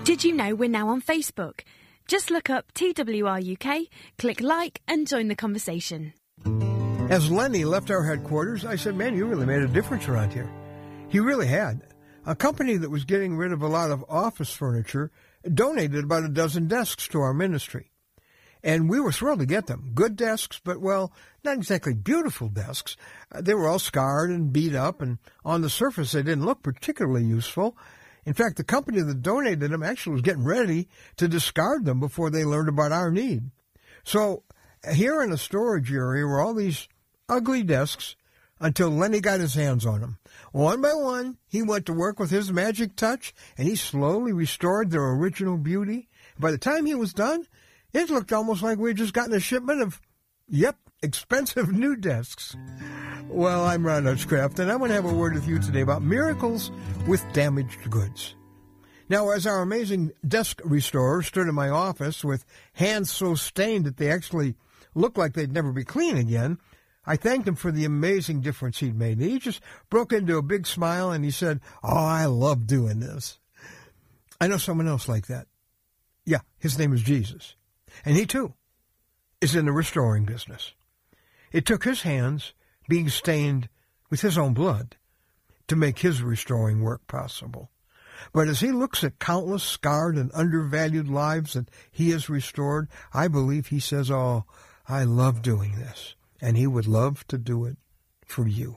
Did you know we're now on Facebook? Just look up TWR UK, click like, and join the conversation. As Lenny left our headquarters, I said, man, you really made a difference around here. He really had. A company that was getting rid of a lot of office furniture donated about a dozen desks to our ministry. And we were thrilled to get them. Good desks, but, well, not exactly beautiful desks. They were all scarred and beat up, and on the surface they didn't look particularly useful. In fact, the company that donated them actually was getting ready to discard them before they learned about our need. So here in a storage area were all these ugly desks until Lenny got his hands on them. One by one, he went to work with his magic touch, and he slowly restored their original beauty. By the time he was done, it looked almost like we had just gotten a shipment of, expensive new desks. Well, I'm Ron Hutchcraft, and I'm going to have a word with you today about miracles with damaged goods. Now, as our amazing desk restorer stood in my office with hands so stained that they actually looked like they'd never be clean again, I thanked him for the amazing difference he'd made. He just broke into a big smile, and he said, "Oh, I love doing this." I know someone else like that. Yeah, his name is Jesus. And he, too, is in the restoring business. It took his hands being stained with his own blood to make his restoring work possible. But as he looks at countless scarred and undervalued lives that he has restored, I believe he says, "Oh, I love doing this." And he would love to do it for you.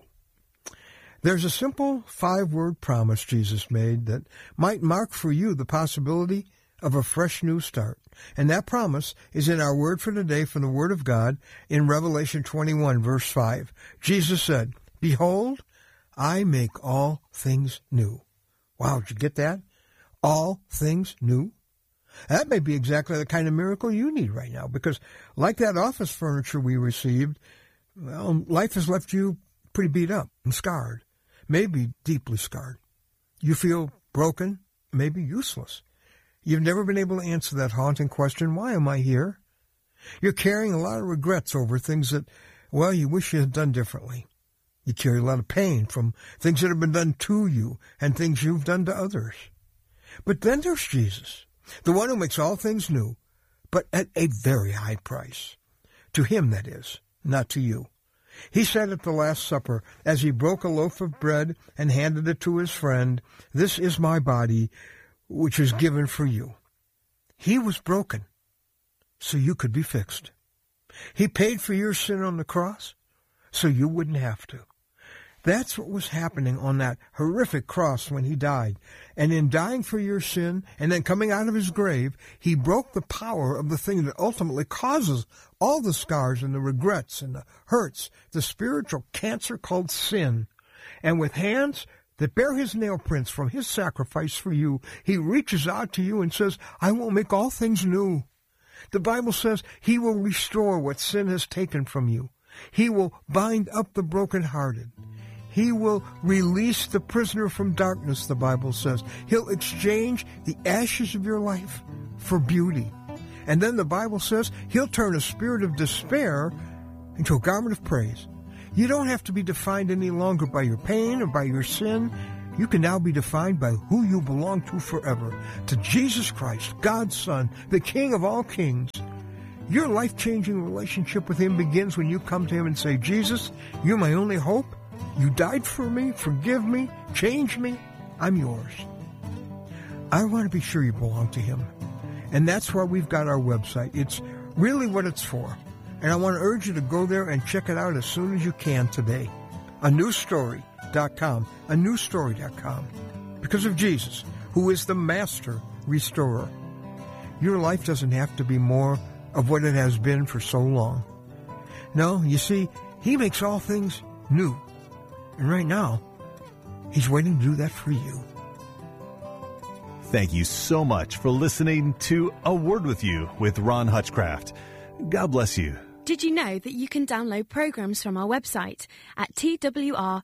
There's a simple 5-word promise Jesus made that might mark for you the possibility of a fresh new start. And that promise is in our word for today from the Word of God in Revelation 21, verse 5. Jesus said, "Behold, I make all things new." Wow, did you get that? All things new? That may be exactly the kind of miracle you need right now, because like that office furniture we received, well, life has left you pretty beat up and scarred, maybe deeply scarred. You feel broken, maybe useless. You've never been able to answer that haunting question, why am I here? You're carrying a lot of regrets over things that, well, you wish you had done differently. You carry a lot of pain from things that have been done to you and things you've done to others. But then there's Jesus, the one who makes all things new, but at a very high price. To him, that is, not to you. He said at the Last Supper, as he broke a loaf of bread and handed it to his friend, "This is my body, which is given for you." He was broken so you could be fixed. He paid for your sin on the cross so you wouldn't have to. That's what was happening on that horrific cross when he died. And in dying for your sin and then coming out of his grave, he broke the power of the thing that ultimately causes all the scars and the regrets and the hurts, the spiritual cancer called sin. And with hands that bear his nail prints from his sacrifice for you, he reaches out to you and says, "I will make all things new." The Bible says he will restore what sin has taken from you. He will bind up the brokenhearted. He will release the prisoner from darkness, the Bible says. He'll exchange the ashes of your life for beauty. And then the Bible says he'll turn a spirit of despair into a garment of praise. You don't have to be defined any longer by your pain or by your sin. You can now be defined by who you belong to forever, to Jesus Christ, God's Son, the King of all kings. Your life-changing relationship with him begins when you come to him and say, "Jesus, you're my only hope. You died for me. Forgive me. Change me. I'm yours." I want to be sure you belong to him. And that's why we've got our website. It's really what it's for. And I want to urge you to go there and check it out as soon as you can today. anewstory.com. anewstory.com. Because of Jesus, who is the master restorer. Your life doesn't have to be more of what it has been for so long. No, you see, he makes all things new. And right now, he's waiting to do that for you. Thank you so much for listening to A Word With You with Ron Hutchcraft. God bless you. Did you know that you can download programs from our website at twr.org.uk?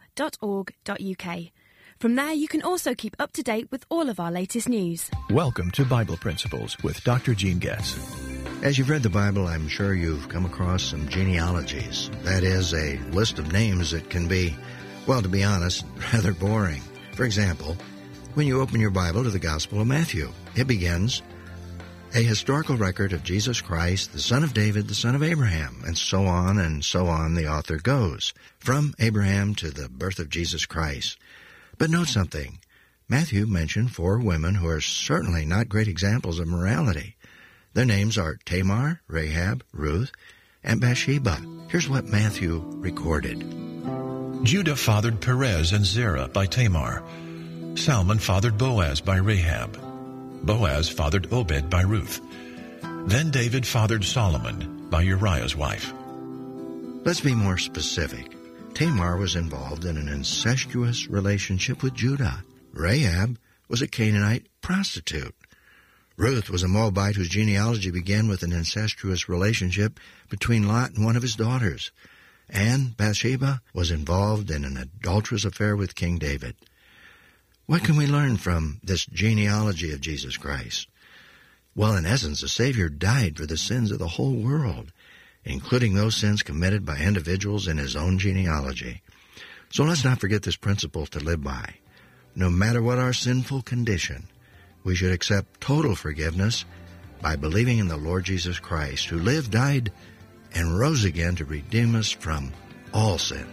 From there, you can also keep up to date with all of our latest news. Welcome to Bible Principles with Dr. Gene Getz. As you've read the Bible, I'm sure you've come across some genealogies. That is, a list of names that can be, well, to be honest, rather boring. For example, when you open your Bible to the Gospel of Matthew. It begins, a historical record of Jesus Christ, the son of David, the son of Abraham, and so on the author goes, from Abraham to the birth of Jesus Christ. But note something. Matthew mentioned 4 women who are certainly not great examples of morality. Their names are Tamar, Rahab, Ruth, and Bathsheba. Here's what Matthew recorded. Judah fathered Perez and Zerah by Tamar. Salmon fathered Boaz by Rahab. Boaz fathered Obed by Ruth. Then David fathered Solomon by Uriah's wife. Let's be more specific. Tamar was involved in an incestuous relationship with Judah. Rahab was a Canaanite prostitute. Ruth was a Moabite whose genealogy began with an incestuous relationship between Lot and one of his daughters. And Bathsheba was involved in an adulterous affair with King David. What can we learn from this genealogy of Jesus Christ? Well, in essence, the Savior died for the sins of the whole world, including those sins committed by individuals in his own genealogy. So let's not forget this principle to live by. No matter what our sinful condition, we should accept total forgiveness by believing in the Lord Jesus Christ, who lived, died, and rose again to redeem us from all sin.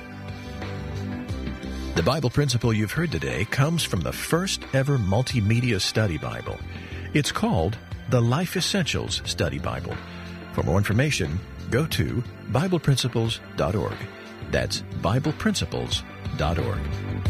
The Bible principle you've heard today comes from the first ever multimedia study Bible. It's called the Life Essentials Study Bible. For more information, go to BiblePrinciples.org. That's BiblePrinciples.org.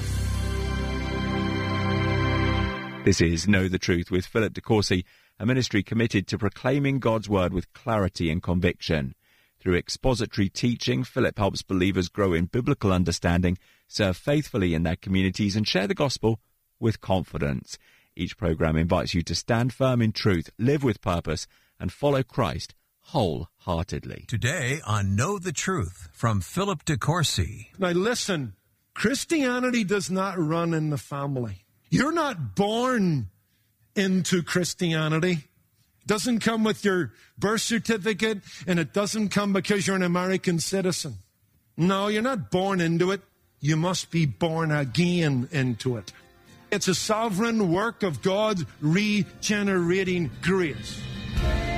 This is Know the Truth with Philip DeCourcy, a ministry committed to proclaiming God's Word with clarity and conviction. Through expository teaching, Philip helps believers grow in biblical understanding, serve faithfully in their communities, and share the gospel with confidence. Each program invites you to stand firm in truth, live with purpose, and follow Christ wholeheartedly. Today on Know the Truth from Philip DeCourcy. Now listen, Christianity does not run in the family. You're not born into Christianity. It doesn't come with your birth certificate, and it doesn't come because you're an American citizen. No, you're not born into it. You must be born again into it. It's a sovereign work of God's regenerating grace.